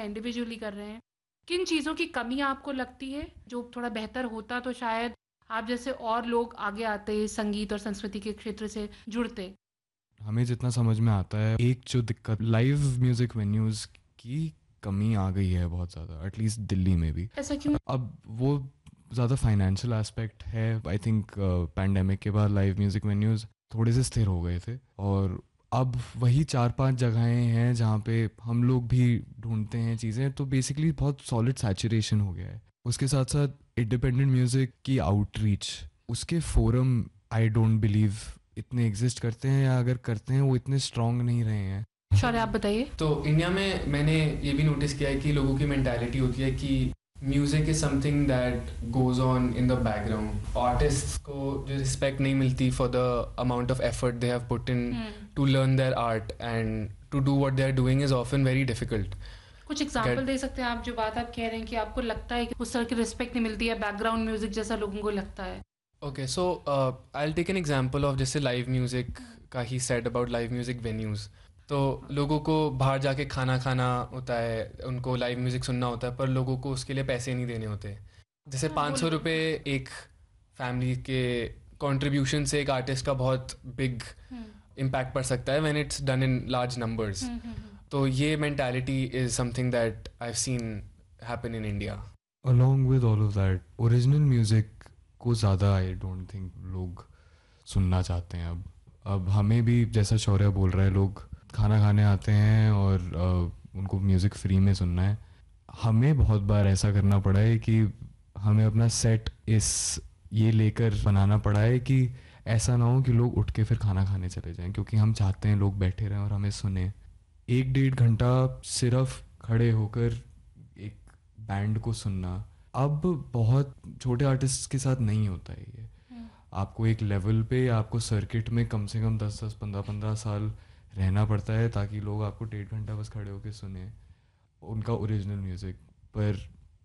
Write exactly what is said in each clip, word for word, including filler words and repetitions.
Individually कर रहे हैं, किन चीज़ों की कमी आपको लगती है जो थोड़ा बेहतर होता तो शायद आप जैसे और लोग आगे आते, संगीत और संस्कृति के क्षेत्र से जुड़ते? हमें जितना समझ में आता है, एक जो दिक्कत लाइव म्यूज़िक वेन्यूज़ की कमी आ गई है बहुत ज़्यादा, एटलीस्ट दिल्ली में भी। ऐसा क्यों? अब वो ज़्यादा फाइनेंशियल एस्पेक्ट है। आई थिंक पैंडेमिक के बाद लाइव म्यूज़िक वेन्यूज़ थोड़े से स्थिर हो गए थे, और अब वही चार पांच जगहें हैं जहाँ पे हम लोग भी ढूंढते हैं चीज़ें, तो बेसिकली बहुत सॉलिड सैचुरेशन हो गया है। उसके साथ साथ इंडिपेंडेंट म्यूज़िक की आउटरीच, उसके फोरम आई डोंट बिलीव इतने एग्जिस्ट करते हैं, या अगर करते हैं वो इतने स्ट्रांग नहीं रहे हैं। शौर्य, आप बताइए। तो इंडिया में मैंने ये भी नोटिस किया है कि लोगों की मेंटालिटी होती है कि music is something that goes on in the background. Artists को जो रिस्पेक्ट नहीं मिलती for the amount of effort they have put in to learn their art, and to do what they are doing is often very difficult. कुछ example दे सकते हैं आप, जो बात आप कह रहे हैं कि आपको लगता है कि उस तरह की रिस्पेक्ट नहीं मिलती है, बैकग्राउंड म्यूजिक जैसा लोगों को लगता है? Okay, so I will take an example of जैसे लाइव म्यूज़िक का he said about live music venues. तो लोगों को बाहर जाके खाना खाना होता है, उनको लाइव म्यूज़िक सुनना होता है, पर लोगों को उसके लिए पैसे नहीं देने होते। जैसे पाँच सौ रुपये एक फैमिली के कंट्रीब्यूशन से एक आर्टिस्ट का बहुत बिग इम्पैक्ट पड़ सकता है when it's done in large numbers. तो ये mentality is something that I have seen happen in India. Along with all of that, original music को ज़्यादा आई डोंट थिंक लोग सुनना चाहते हैं अब। अब हमें भी, जैसा शौर्य बोल रहा है, लोग खाना खाने आते हैं और uh, उनको म्यूज़िक फ्री में सुनना है। हमें बहुत बार ऐसा करना पड़ा है कि हमें अपना सेट इस ये लेकर बनाना पड़ा है कि ऐसा ना हो कि लोग उठ के फिर खाना खाने चले जाएं, क्योंकि हम चाहते हैं लोग बैठे रहें और हमें सुने। एक डेढ़ घंटा सिर्फ खड़े होकर एक बैंड को सुनना अब बहुत छोटे आर्टिस्ट के साथ नहीं होता है ये। आपको एक लेवल पे, आपको सर्किट में कम से कम दस दस पंद्रह पंद्रह साल रहना पड़ता है ताकि लोग आपको डेढ़ घंटा बस खड़े होकर सुने उनका ओरिजिनल म्यूज़िक। पर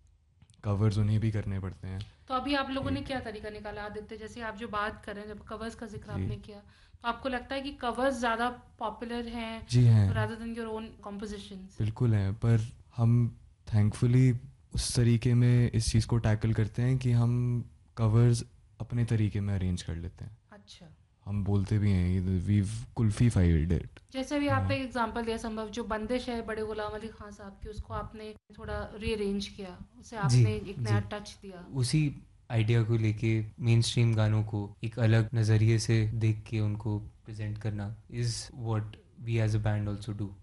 कवर्स उन्हें भी करने पड़ते हैं। तो अभी आप लोगों ने क्या तरीका निकाला आदित्य? जैसे आप जो बात कर रहे हैं, जब कवर्स का जिक्र आपने किया, तो आपको लगता है कि कवर्स ज़्यादा पॉपुलर हैं? जी हैं, rather than your own compositions? बिल्कुल हैं, पर हम थैंकफुली उस तरीके में इस चीज़ को टैकल करते हैं कि हम कवर्स अपने तरीके में अरेंज कर लेते हैं। अच्छा। हम बोलते भी हैं वी कुल्फी फाइड इट। जैसे भी आपने एक एग्जांपल दिया, संभव जो बंदिश है बड़े गुलाम अली खान साहब की, उसको आपने थोड़ा रीअरेंज किया, उसे आपने एक नया टच दिया। उसी आइडिया को लेके मेन स्ट्रीम गानों को एक अलग नज़रिए से देख के उनको प्रेजेंट करना is what we as a band also do.